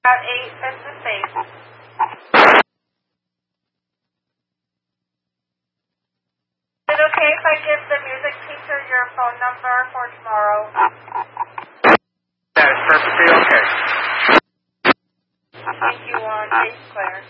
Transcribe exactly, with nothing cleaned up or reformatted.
About eight business days. Is it okay if I give the music teacher your phone number for tomorrow? That is perfectly okay. Thank you, on Base Claire.